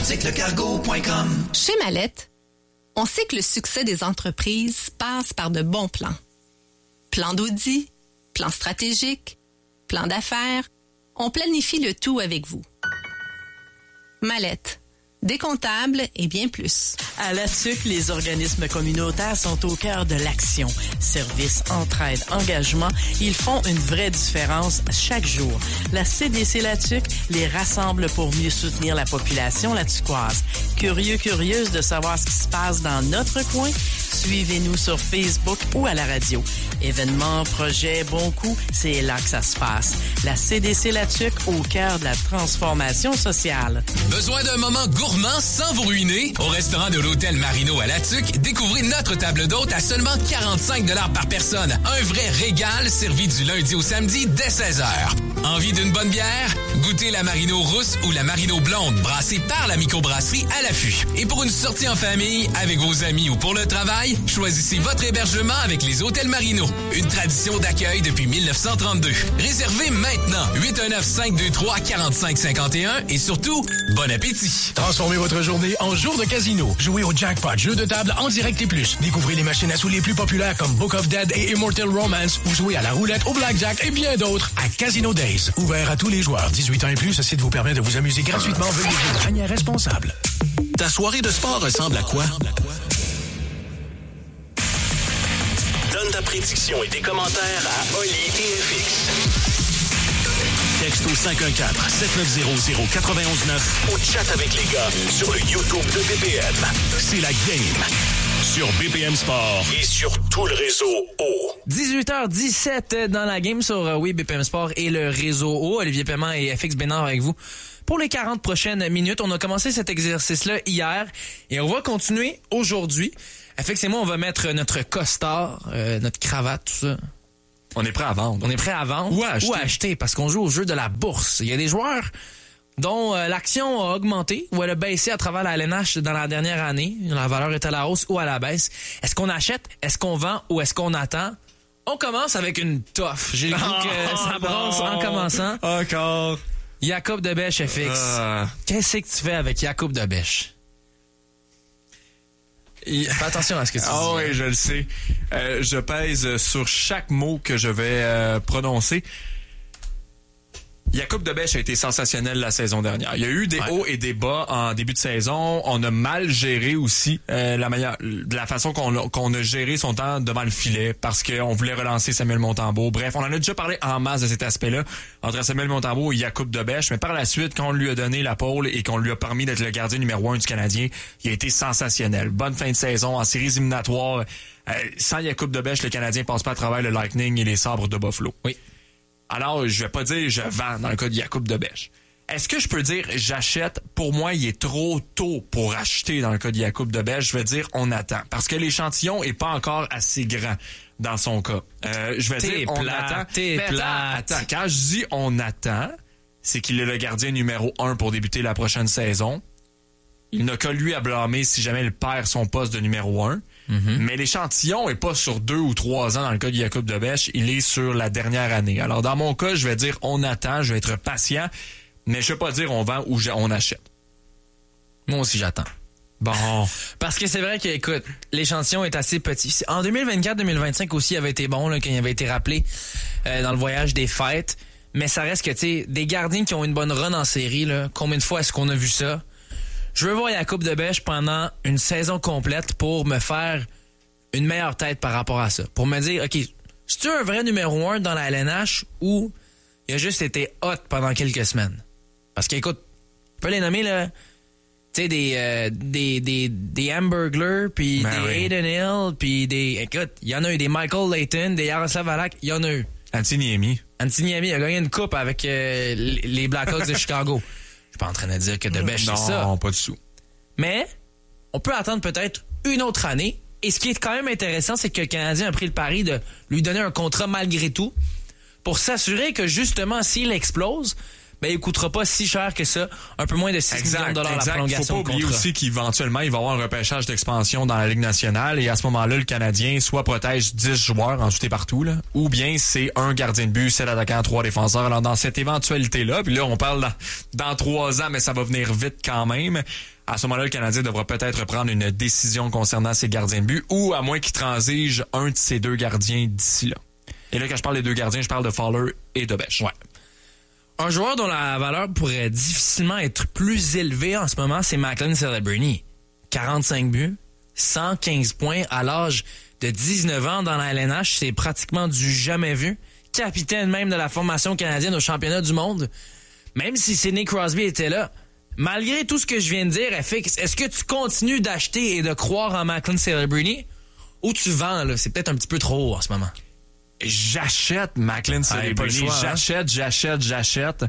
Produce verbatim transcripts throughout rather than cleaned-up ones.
pratique le cargo point com. Chez Mallette, on sait que le succès des entreprises passe par de bons plans. Plan d'audit, plan stratégique, plan d'affaires, on planifie le tout avec vous. Mallette, décomptable et bien plus. À La Tuque, les organismes communautaires sont au cœur de l'action. Service, entraide, engagement, ils font une vraie différence chaque jour. La C D C La Tuque les rassemble pour mieux soutenir la population latuquoise. Curieux, curieuse de savoir ce qui se passe dans notre coin? Suivez-nous sur Facebook ou à la radio. Événements, projets, bons coups, c'est là que ça se passe. La C D C La Tuque au cœur de la transformation sociale. Besoin d'un moment gourmand sans vous ruiner? Au restaurant de l'Hôtel Marino à La Tuque, découvrez notre table d'hôte à seulement quarante-cinq dollars par personne. Un vrai régal servi du lundi au samedi dès seize heures. Envie d'une bonne bière? Goûtez la Marino rousse ou la Marino blonde, brassée par la microbrasserie à l'affût. Et pour une sortie en famille, avec vos amis ou pour le travail, choisissez votre hébergement avec les Hôtels Marino. Une tradition d'accueil depuis dix-neuf cent trente-deux. Réservez maintenant huit un neuf, cinq deux trois, quatre cinq cinq un et surtout, bon appétit. Transformez votre journée en jour de casino. Jouez au jackpot, jeu de table en direct et plus. Découvrez les machines à sous les plus populaires comme Book of Dead et Immortal Romance ou jouez à la roulette, au blackjack et bien d'autres à Casino Days. Ouvert à tous les joueurs. dix-huit ans et plus, ce site vous permet de vous amuser gratuitement. Veuillez jouer de manière responsable. Ta soirée de sport ressemble à quoi? Donne ta prédiction et tes commentaires à Oli et F X. Texte au cinq un quatre, sept neuf zéro, zéro neuf un neuf ou chat avec les gars sur le YouTube de B P M. C'est la game sur B P M Sport et sur tout le réseau O. dix-huit heures dix-sept dans la game sur euh, oui, B P M Sport et le réseau O. Olivier Paiement et F X Bénard avec vous. Pour les quarante prochaines minutes, on a commencé cet exercice-là hier et on va continuer aujourd'hui. F X et moi, on va mettre notre costard, euh, notre cravate, tout ça. On est prêt à vendre. On est prêt à vendre ou à acheter, ou à acheter parce qu'on joue au jeu de la bourse. Il y a des joueurs dont euh, l'action a augmenté ou elle a baissé à travers la L N H dans la dernière année. La valeur est à la hausse ou à la baisse. Est-ce qu'on achète, est-ce qu'on vend ou est-ce qu'on attend? On commence avec une toffe. J'ai le goût oh, que ça brasse en commençant. Encore. Jacob Debèche, F X. Uh... Qu'est-ce que tu fais avec Jacob Debèche? Il... Fais attention à ce que tu dis. Ah oui, je le sais. Euh, je pèse sur chaque mot que je vais euh, prononcer. Jacob Debèche a été sensationnel la saison dernière. Il y a eu des ouais. hauts et des bas en début de saison. On a mal géré aussi euh, la manière, de la façon qu'on a, qu'on a géré son temps devant le filet parce qu'on voulait relancer Samuel Montembeault. Bref, on en a déjà parlé en masse de cet aspect-là entre Samuel Montembeault et Jacob Debèche. Mais par la suite, quand on lui a donné la pôle et qu'on lui a permis d'être le gardien numéro un du Canadien, il a été sensationnel. Bonne fin de saison en séries éliminatoires. Euh, sans Jacob Debèche, le Canadien passe pas à travers le Lightning et les Sabres de Buffalo. Oui. Alors, je vais pas dire je vends dans le cas de Jacob Debèche. Est-ce que je peux dire j'achète? Pour moi, il est trop tôt pour acheter dans le cas de Jacob Debèche. Je vais dire on attend. Parce que l'échantillon est pas encore assez grand dans son cas. Euh, je vais t'es dire on plate, attend. T'es Mais attends, attends, quand je dis on attend, c'est qu'il est le gardien numéro un pour débuter la prochaine saison. Il n'a que lui à blâmer si jamais il perd son poste de numéro un. Mm-hmm. Mais l'échantillon est pas sur deux ou trois ans dans le cas de Jacob Debèche, il est sur la dernière année. Alors dans mon cas, je vais dire on attend, je vais être patient, mais je vais pas dire on vend ou on achète. Moi aussi j'attends. Bon. Parce que c'est vrai que, écoute, l'échantillon est assez petit. En deux mille vingt-quatre deux mille vingt-cinq aussi, il avait été bon, là, quand il avait été rappelé euh, dans le voyage des fêtes. Mais ça reste que, tu sais, des gardiens qui ont une bonne run en série, là, combien de fois est-ce qu'on a vu ça? Je veux voir Jacob Debèche pendant une saison complète pour me faire une meilleure tête par rapport à ça. Pour me dire, OK, c'est-tu un vrai numéro un dans la L N H ou il a juste été hot pendant quelques semaines? Parce qu'écoute, on peut les nommer, là, tu sais, des, euh, des, des, des Hamburglar, puis ben des oui. Aiden Hill, puis des... Écoute, il y en a eu des Michael Layton, des Yaroslav Halak, il y en a eu. Antiniemi. Antiniemi a gagné une coupe avec euh, les Blackhawks de Chicago. Je suis pas en train de dire que Debèche, c'est ça. Non, pas du tout. Mais on peut attendre peut-être une autre année. Et ce qui est quand même intéressant, c'est que le Canadien a pris le pari de lui donner un contrat malgré tout pour s'assurer que justement, s'il explose, ben, il coûtera pas si cher que ça. Un peu moins de six millions de dollars la prolongation. Faut pas oublier aussi qu'éventuellement, il va y avoir un repêchage d'expansion dans la Ligue nationale et à ce moment-là, le Canadien soit protège dix joueurs en tout et partout, là, ou bien c'est un gardien de but, sept attaquants, trois défenseurs. Alors, dans cette éventualité-là, puis là, on parle dans, dans trois ans, mais ça va venir vite quand même. À ce moment-là, le Canadien devra peut-être prendre une décision concernant ses gardiens de but ou à moins qu'il transige un de ses deux gardiens d'ici là. Et là, quand je parle des deux gardiens, je parle de Fowler et de Bech. Ouais. Un joueur dont la valeur pourrait difficilement être plus élevée en ce moment, c'est Macklin Celebrini. quarante-cinq buts, cent quinze points à l'âge de dix-neuf ans dans la L N H. C'est pratiquement du jamais vu. Capitaine même de la formation canadienne au championnat du monde. Même si Sidney Crosby était là, malgré tout ce que je viens de dire, F X, est-ce que tu continues d'acheter et de croire en Macklin Celebrini ou tu vends, là? C'est peut-être un petit peu trop haut en ce moment. J'achète Macklin Celebrini. Ah, j'achète, hein? j'achète, j'achète.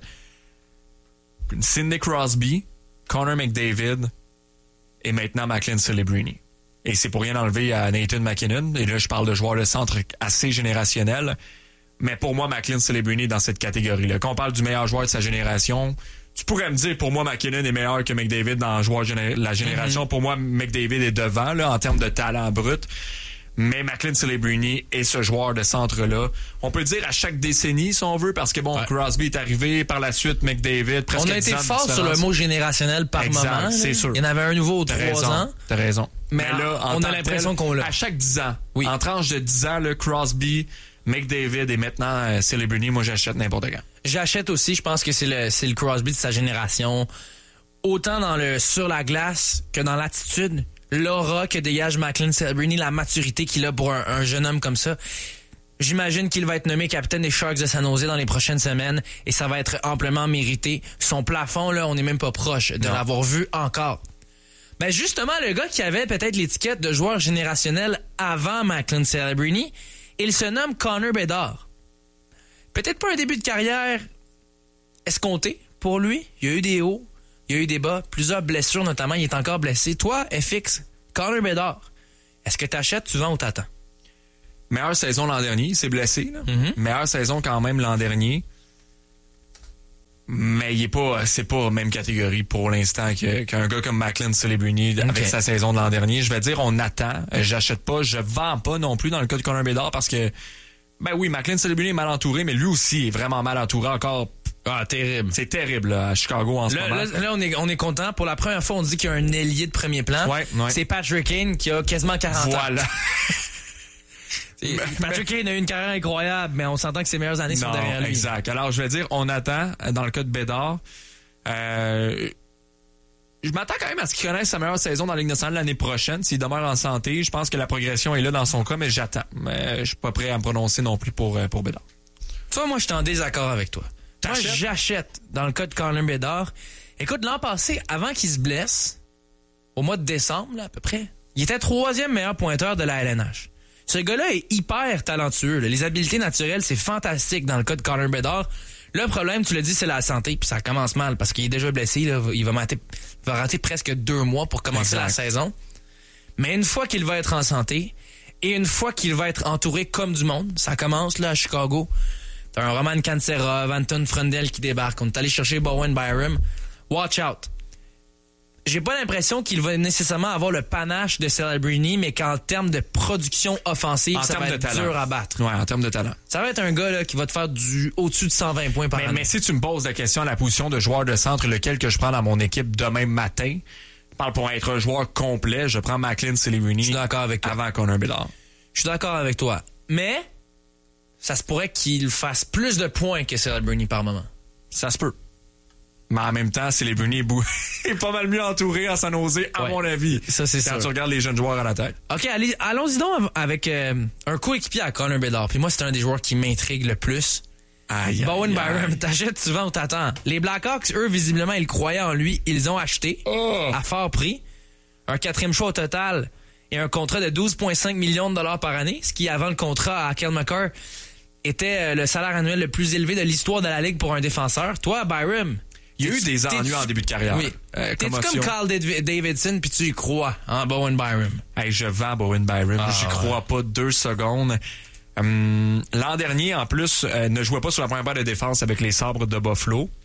Sidney Crosby, Connor McDavid et maintenant Macklin Celebrini. Et c'est pour rien enlever à Nathan McKinnon. Et là, je parle de joueurs de centre assez générationnels. Mais pour moi, Macklin Celebrini est dans cette catégorie-là. Quand on parle du meilleur joueur de sa génération, tu pourrais me dire, pour moi, McKinnon est meilleur que McDavid dans le joueur géné- la génération. Mm-hmm. Pour moi, McDavid est devant là, en termes de talent brut. Mais Macklin Celebrini est ce joueur de centre-là. On peut dire à chaque décennie, si on veut, parce que bon, ouais. Crosby est arrivé, par la suite McDavid, presque on a été fort sur le mot générationnel par exact, moment. C'est là. sûr. Il y en avait un nouveau aux T'as trois raison, ans. T'as raison. Mais, Mais là, en on a l'impression tel, qu'on l'a. À chaque dix ans, oui. en tranche de dix ans, le Crosby, McDavid et maintenant euh, Celebrini, moi j'achète n'importe quand. J'achète aussi, je pense que c'est le, c'est le Crosby de sa génération. Autant dans le sur la glace que dans l'attitude. L'aura que dégage Macklin Celebrini, la maturité qu'il a pour un, un jeune homme comme ça. J'imagine qu'il va être nommé capitaine des Sharks de San Jose dans les prochaines semaines et ça va être amplement mérité. Son plafond, là, on n'est même pas proche de non. l'avoir vu encore. Ben justement, le gars qui avait peut-être l'étiquette de joueur générationnel avant Macklin Celebrini, il se nomme Connor Bedard. Peut-être pas un début de carrière escompté pour lui. Il y a eu des hauts. Il y a eu des bas, plusieurs blessures notamment, il est encore blessé. Toi, F X, Connor Bedard, est-ce que t'achètes, tu vends ou t'attends? Meilleure saison l'an dernier, il s'est blessé. Là. Mm-hmm. Meilleure saison quand même l'an dernier. Mais il est pas, c'est pas la même catégorie pour l'instant que, qu'un gars comme Macklin Celebrini okay. avec sa saison de l'an dernier. Je vais dire, on attend. J'achète pas, je vends pas non plus dans le cas de Connor Bedard parce que, ben oui, Macklin Celebrini est mal entouré, mais lui aussi est vraiment mal entouré encore. Ah, terrible. C'est terrible là, à Chicago en ce là, moment. Là, là, on est, on est content. Pour la première fois, on dit qu'il y a un ailier de premier plan. Ouais, ouais. C'est Patrick Kane qui a quasiment quarante voilà. ans. Voilà. Patrick Kane a eu une carrière incroyable, mais on s'entend que ses meilleures années non, sont derrière lui. Exact. Alors, je vais dire, on attend, dans le cas de Bedard. Euh, je m'attends quand même à ce qu'il connaisse sa meilleure saison dans la Ligue nationale l'année prochaine. S'il demeure en santé, je pense que la progression est là dans son cas, mais j'attends. Mais je suis pas prêt à me prononcer non plus pour, pour Bedard. Toi, moi, je suis en désaccord avec toi. Moi, j'achète dans le cas de Connor Bedard. Écoute, l'an passé, avant qu'il se blesse, au mois de décembre, là, à peu près, il était troisième meilleur pointeur de la L N H. Ce gars-là est hyper talentueux. Là. Les habiletés naturelles, c'est fantastique dans le cas de Connor Bedard. Le problème, tu l'as dit, c'est la santé, puis ça commence mal parce qu'il est déjà blessé. Là, il va rater, va rater presque deux mois pour commencer exact. La saison. Mais une fois qu'il va être en santé et une fois qu'il va être entouré comme du monde, ça commence là à Chicago. T'as un Roman Kanserov, Anton Frundel qui débarque. On est allé chercher Bowen Byram. Watch out. J'ai pas l'impression qu'il va nécessairement avoir le panache de Celebrini, mais qu'en termes de production offensive, en ça va être talent. Dur à battre. Ouais, en termes de talent. Ça va être un gars là, qui va te faire du au-dessus de cent vingt points par mais, année. Mais si tu me poses la question à la position de joueur de centre, lequel que je prends dans mon équipe demain matin, je parle pour être un joueur complet, je prends Macklin Celebrini. Je suis d'accord avec toi. Avant Connor Bedard. Je suis d'accord avec toi. Mais ça se pourrait qu'il fasse plus de points que Celebrini par moment. Ça se peut. Mais en même temps, Celebrini est, bou- est pas mal mieux entouré à San Jose, à ouais. mon avis. Ça, c'est Quand sûr. tu regardes les jeunes joueurs à la tête. OK, allez, allons-y donc avec euh, un coéquipier à Connor Bedard. Puis moi, c'est un des joueurs qui m'intrigue le plus. Aïe, Bowen aïe, Byram, aïe. t'achètes, tu vends ou t'attends. Les Blackhawks, eux, visiblement, ils croyaient en lui. Ils ont acheté oh. à fort prix un quatrième choix au total et un contrat de douze virgule cinq millions de dollars par année, ce qui, avant le contrat à Kyle McCarr, était le salaire annuel le plus élevé de l'histoire de la Ligue pour un défenseur. Toi, Byram... Il y a eu des ennuis en début de carrière. Oui. Euh, T'es-tu comme Kyle Davidson puis tu y crois en Bowen Byram? Hey, je vends Bowen Byram. Ah, J'y crois ouais. pas deux secondes. Hum, l'an dernier, en plus, euh, ne jouait pas sur la première paire de défense avec les Sabres de Buffalo.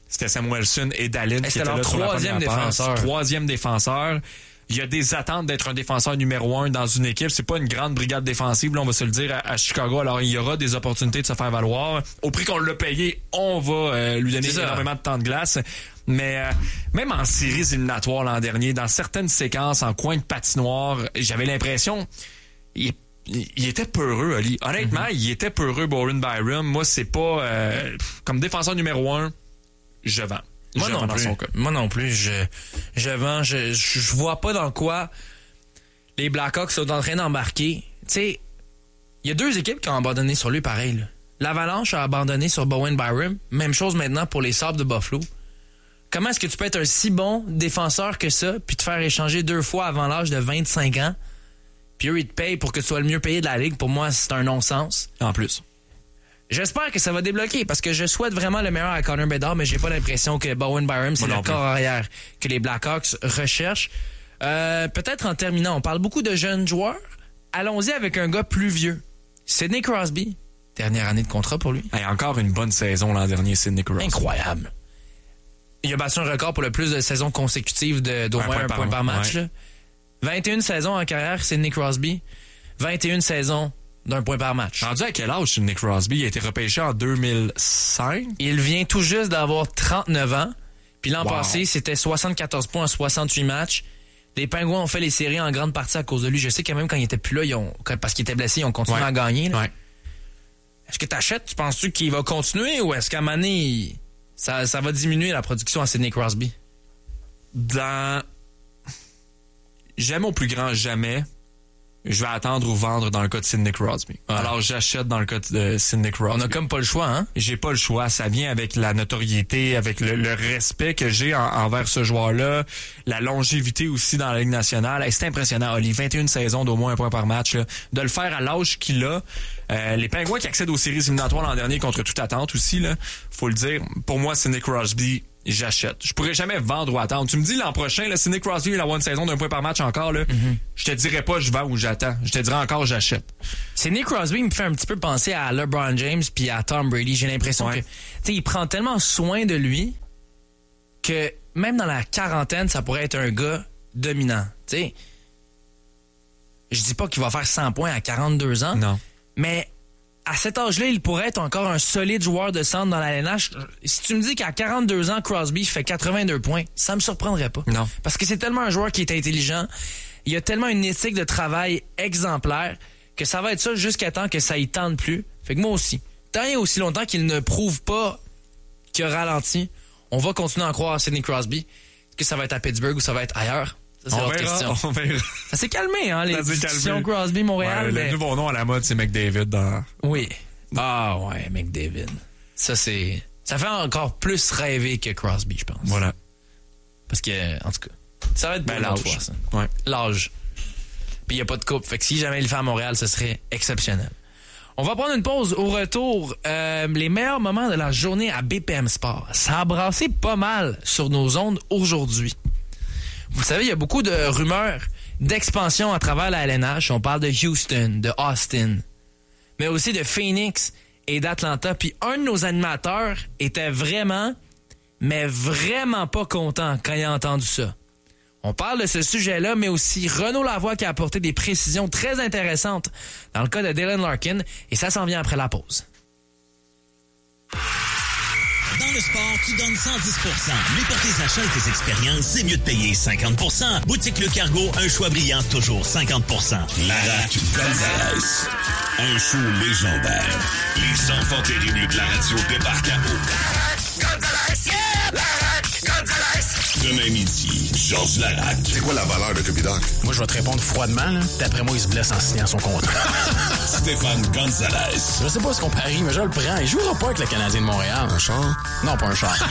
C'était Samuelson et Dallin qui c'était étaient leur là sur la troisième première paire. défenseur. Troisième défenseur. Il y a des attentes d'être un défenseur numéro un dans une équipe. C'est pas une grande brigade défensive, là, on va se le dire, à, à Chicago. Alors, il y aura des opportunités de se faire valoir. Au prix qu'on l'a payé, on va euh, lui donner énormément de temps de glace. Mais euh, même en séries éliminatoires l'an dernier, dans certaines séquences, en coin de patinoire, j'avais l'impression... Il, il était peureux, Ali. Honnêtement, mm-hmm. il était peureux, Bowen Byram. Moi, c'est pas... Euh, comme défenseur numéro un, je vends. Moi non, plus. Moi non plus, je, je vends, je, je, je vois pas dans quoi les Blackhawks sont en train d'embarquer. Tu sais, il y a deux équipes qui ont abandonné sur lui pareil. Là. L'Avalanche a abandonné sur Bowen Byram. Même chose maintenant pour les Sabres de Buffalo. Comment est-ce que tu peux être un si bon défenseur que ça, puis te faire échanger deux fois avant l'âge de vingt-cinq ans, puis eux, ils te payent pour que tu sois le mieux payé de la Ligue? Pour moi, c'est un non-sens. En plus. J'espère que ça va débloquer parce que je souhaite vraiment le meilleur à Connor Bedard, mais j'ai pas l'impression que Bowen Byram, c'est le corps arrière que les Blackhawks recherchent. Euh, peut-être en terminant, on parle beaucoup de jeunes joueurs. Allons-y avec un gars plus vieux. Sidney Crosby. Dernière année de contrat pour lui. Hey, encore une bonne saison l'an dernier, Sidney Crosby. Incroyable. Il a battu un record pour le plus de saisons consécutives de, d'au moins un, un point par, par match. Ouais. Là. vingt et une saisons en carrière, Sidney Crosby. vingt et une saisons d'un point par match. Rendu à quel âge, Sidney Crosby? Il a été repêché en deux mille cinq. Il vient tout juste d'avoir trente-neuf ans. Puis l'an wow. passé, c'était soixante-quatorze points en soixante-huit matchs. Les Pingouins ont fait les séries en grande partie à cause de lui. Je sais que même quand il était plus là, ils ont, parce qu'il était blessé, ils ont continué ouais. à gagner. Là. Ouais. Est-ce que tu achètes? Tu penses-tu qu'il va continuer ou est-ce qu'à un moment donné, ça, ça va diminuer la production à Sidney Crosby? Dans... Jamais au plus grand jamais, je vais attendre ou vendre dans le cas de Sidney Crosby. Ouais. Alors, j'achète dans le cas de Sidney Crosby. On a comme pas le choix, hein? J'ai pas le choix. Ça vient avec la notoriété, avec le, le respect que j'ai en, envers ce joueur-là, la longévité aussi dans la Ligue nationale. Hey, c'est impressionnant, Oli. vingt et une saisons d'au moins un point par match. Là. De le faire à l'âge qu'il a. Euh, les Pingouins qui accèdent aux séries éliminatoires l'an dernier contre toute attente aussi, là, faut le dire. Pour moi, Sidney Crosby, j'achète. Je pourrais jamais vendre ou attendre. Tu me dis l'an prochain, là, Sidney Crosby il a une saison d'un point par match encore, là, mm-hmm. je te dirais pas je vends ou j'attends. Je te dirais encore j'achète. Sidney Crosby me fait un petit peu penser à LeBron James puis à Tom Brady. J'ai l'impression ouais. que tu sais, il prend tellement soin de lui que même dans la quarantaine, ça pourrait être un gars dominant. Tu sais, je dis pas qu'il va faire cent points à quarante-deux ans. Non. Mais à cet âge-là, il pourrait être encore un solide joueur de centre dans la L N H. Si tu me dis qu'à quarante-deux ans, Crosby fait quatre-vingt-deux points, ça me surprendrait pas. Non. Parce que c'est tellement un joueur qui est intelligent. Il a tellement une éthique de travail exemplaire que ça va être ça jusqu'à temps que ça y tente plus. Fait que moi aussi. Tant et aussi longtemps qu'il ne prouve pas qu'il a ralenti, on va continuer à en croire à Sidney Crosby. Est-ce que ça va être à Pittsburgh ou ça va être ailleurs? Ça, c'est on verra, question. On verra. Ça s'est calmé, hein, les discussions Crosby, Montréal. Ouais, mais... Le nouveau nom à la mode, c'est McDavid. Dans... Oui. Ah ouais, McDavid. Ça, c'est... Ça fait encore plus rêver que Crosby, je pense. Voilà. Parce que, en tout cas, ça va être ben, l'âge. Fois, ça. Ouais. L'âge. Puis il n'y a pas de coupe. Fait que si jamais il le fait à Montréal, ce serait exceptionnel. On va prendre une pause. Au retour, euh, les meilleurs moments de la journée à B P M Sport. Ça a brassé pas mal sur nos ondes aujourd'hui. Vous savez, il y a beaucoup de rumeurs d'expansion à travers la L N H. On parle de Houston, de Austin, mais aussi de Phoenix et d'Atlanta. Puis un de nos animateurs était vraiment, mais vraiment pas content quand il a entendu ça. On parle de ce sujet-là, mais aussi Renaud Lavoie qui a apporté des précisions très intéressantes dans le cas de Dylan Larkin, et ça s'en vient après la pause. Dans le sport, tu donnes cent dix pour cent. Mais pour tes achats et tes expériences, c'est mieux de payer cinquante pour cent. Boutique Le Cargo, un choix brillant, toujours cinquante pour cent. Larac Gonzalez, un show légendaire. Les enfants terribles de la radio débarquent à eau. Larac Gonzalez, yeah! Larac Gonzalez! Demain midi, Georges Larac. C'est quoi la valeur de Cupidoc? Moi, je vais te répondre froidement, là. D'après moi, il se blesse en signant son contrat. Stéphane Gonzalez. Je sais pas ce qu'on parie, mais je le prends. Il jouera pas avec le Canadien de Montréal. Un char? Non, pas un char.